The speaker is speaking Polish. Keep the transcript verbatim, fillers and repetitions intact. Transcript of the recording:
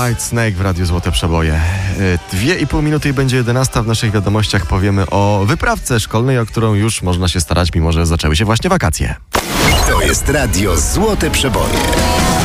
Whitesnake w Radiu Złote Przeboje. Dwie i pół minuty i będzie jedenasta. W naszych wiadomościach powiemy o wyprawce szkolnej, o którą już można się starać, mimo że zaczęły się właśnie wakacje. To jest Radio Złote Przeboje.